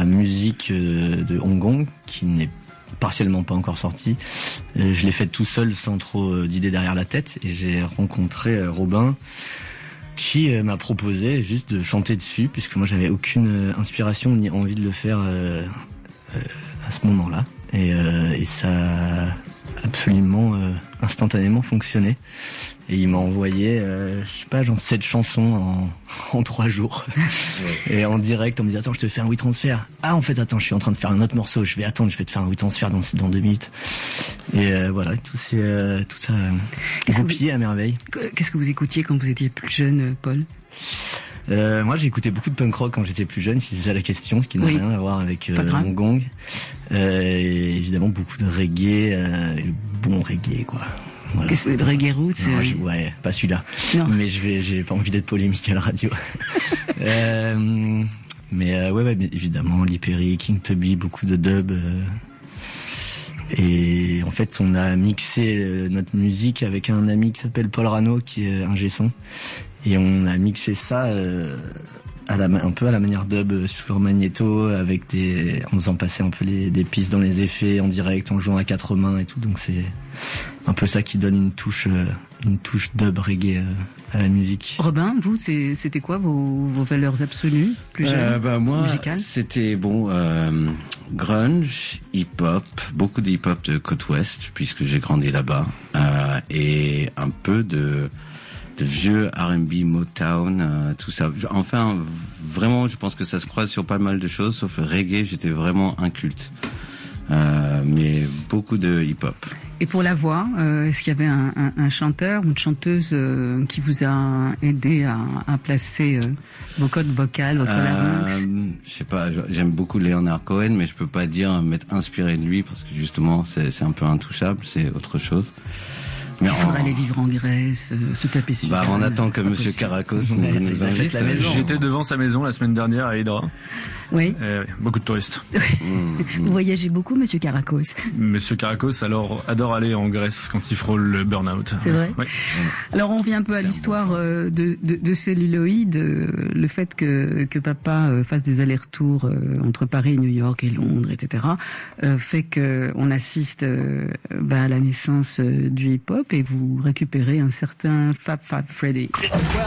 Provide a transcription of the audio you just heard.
la musique de Hong Kong, qui n'est partiellement pas encore sortie. Je l'ai faite tout seul, sans trop d'idées derrière la tête, et j'ai rencontré Robin, qui m'a proposé juste de chanter dessus, puisque moi j'avais aucune inspiration ni envie de le faire à ce moment-là. Et ça a absolument instantanément fonctionné. Et il m'a envoyé, je sais pas, genre 7 chansons en 3 jours. Et en direct, on me dit, attends, je te fais un WeTransfer. Ah, en fait, attends, je suis en train de faire un autre morceau. Je vais te faire un WeTransfer dans 2 minutes. Et voilà, tout ça goupillé à merveille. Qu'est-ce que vous écoutiez quand vous étiez plus jeune, Paul? Moi, j'ai écouté beaucoup de punk rock quand j'étais plus jeune, si c'est ça la question, ce qui n'a rien à voir avec Hong Kong. Et évidemment, beaucoup de reggae, le bon reggae, quoi. Voilà. Qu'est-ce que le reggae roots? Ouais, pas celui-là. Non. Mais j'ai pas envie d'être polémique à la radio. Ouais, évidemment, Lee Perry, King Tubby, beaucoup de dub. Et en fait, on a mixé notre musique avec un ami qui s'appelle Paul Rano, qui est ingé son. Et on a mixé ça un peu à la manière dub sur Magneto, en faisant passer un peu des pistes dans les effets en direct, en jouant à 4 mains et tout. Donc c'est un peu ça qui donne une touche dub reggae à la musique. Robin, vous, c'était quoi vos valeurs absolues plus jeunes, moi, musicales? C'était grunge, hip-hop, beaucoup de hip-hop de côte ouest puisque j'ai grandi là-bas, et un peu de vieux R&B, Motown, tout ça. Enfin, vraiment, je pense que ça se croise sur pas mal de choses, sauf le reggae, j'étais vraiment inculte. Mais beaucoup de hip-hop. Et pour la voix, est-ce qu'il y avait un chanteur ou une chanteuse qui vous a aidé à placer vos codes vocales, votre larynx? Je sais pas, j'aime beaucoup Leonard Cohen, mais je peux pas dire m'être inspiré de lui parce que justement c'est un peu intouchable, c'est autre chose. Mais il faudrait aller vivre en Grèce, se taper sur on attend que Monsieur Caracos nous invite. J'étais devant sa maison la semaine dernière à Hydra. Oui. Beaucoup de touristes. Vous voyagez beaucoup, Monsieur Caracos? Monsieur Caracos, adore aller en Grèce quand il frôle le burn-out. C'est vrai. Oui. Alors on revient un peu à l'histoire de Celluloid, le fait que papa fasse des allers-retours entre Paris, New York et Londres, etc., fait que on assiste à la naissance du hip-hop et vous récupérez un certain Fab Freddy.